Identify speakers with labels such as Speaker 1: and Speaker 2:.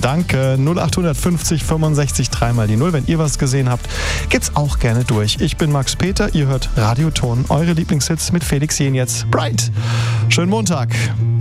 Speaker 1: Danke. 0850 65 3 die 0. Wenn ihr was gesehen habt, geht's auch gerne durch. Ich bin Max Peter, ihr hört Radioton, eure Lieblingshits mit Felix Jenetz. Bright. Schönen Montag.